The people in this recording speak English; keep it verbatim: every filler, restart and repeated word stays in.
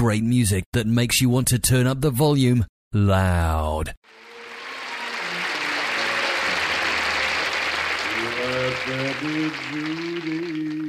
great music that makes you want to turn up the volume loud. Let there be Judy.